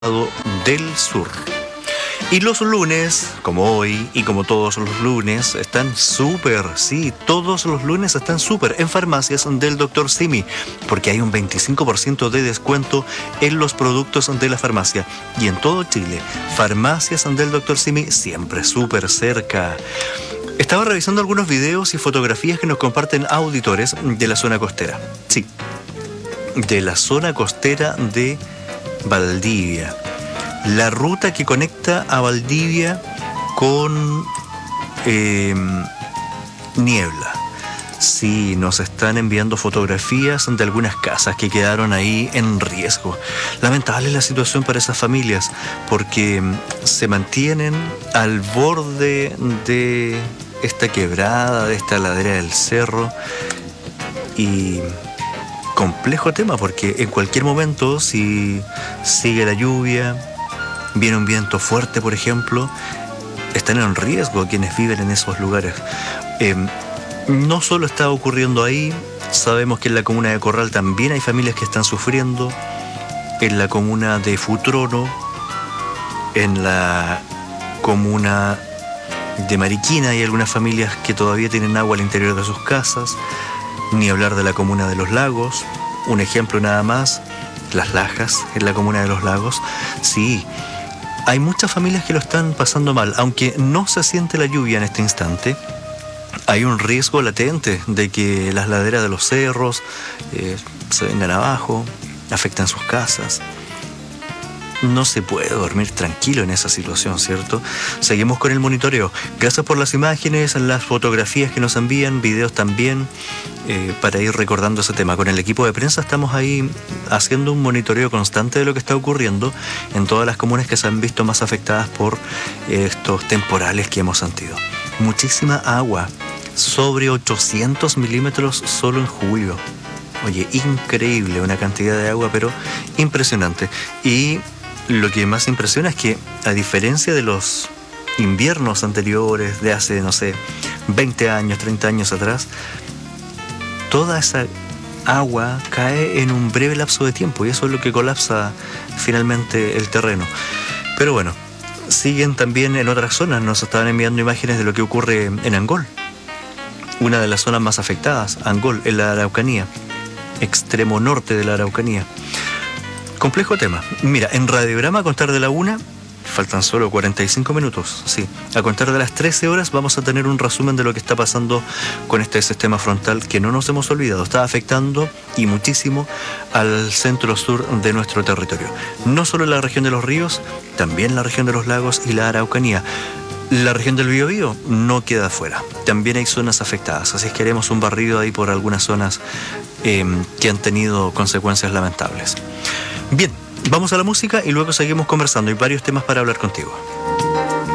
del Sur. Y los lunes, como hoy y como todos los lunes, están súper, sí, todos los lunes están súper en farmacias del Dr. Simi, porque hay un 25% de descuento en los productos de la farmacia. Y en todo Chile, farmacias del Dr. Simi siempre súper cerca. Estaba revisando algunos videos y fotografías que nos comparten auditores de la zona costera. Sí, de la zona costera de Valdivia. La ruta que conecta a Valdivia con Niebla. Sí, nos están enviando fotografías de algunas casas que quedaron ahí en riesgo. Lamentable la situación para esas familias, porque se mantienen al borde de esta quebrada, de esta ladera del cerro. Y complejo tema, porque en cualquier momento, si sigue la lluvia, viene un viento fuerte, por ejemplo, están en riesgo quienes viven en esos lugares. No solo está ocurriendo ahí, sabemos que en la comuna de Corral también hay familias que están sufriendo, en la comuna de Futrono, en la comuna de Mariquina hay algunas familias que todavía tienen agua al interior de sus casas, ni hablar de la comuna de Los Lagos, un ejemplo nada más, Las Lajas, en la comuna de Los Lagos. Sí, hay muchas familias que lo están pasando mal, aunque no se siente la lluvia en este instante. Hay un riesgo latente de que las laderas de los cerros se vengan abajo, afecten sus casas. No se puede dormir tranquilo en esa situación, ¿cierto? Seguimos con el monitoreo. Gracias por las imágenes, las fotografías que nos envían, videos también, para ir recordando ese tema. Con el equipo de prensa estamos ahí haciendo un monitoreo constante de lo que está ocurriendo en todas las comunas que se han visto más afectadas por estos temporales que hemos sentido. Muchísima agua, sobre 800 milímetros solo en julio. Oye, increíble, una cantidad de agua, pero impresionante. Y lo que más impresiona es que, a diferencia de los inviernos anteriores, de hace, no sé, 20 años, 30 años atrás, toda esa agua cae en un breve lapso de tiempo y eso es lo que colapsa finalmente el terreno. Pero bueno, siguen también en otras zonas, nos estaban enviando imágenes de lo que ocurre en Angol, una de las zonas más afectadas, Angol, en la Araucanía, extremo norte de la Araucanía. Complejo tema. Mira, en radiograma a contar de la 1, faltan solo 45 minutos, sí. A contar de las 13 horas vamos a tener un resumen de lo que está pasando con este sistema frontal que no nos hemos olvidado. Está afectando y muchísimo al centro-sur de nuestro territorio. No solo en la región de los ríos, también la región de los lagos y la Araucanía. La región del Biobío no queda afuera. También hay zonas afectadas, así es que haremos un barrido ahí por algunas zonas que han tenido consecuencias lamentables. Bien, vamos a la música y luego seguimos conversando. Hay varios temas para hablar contigo.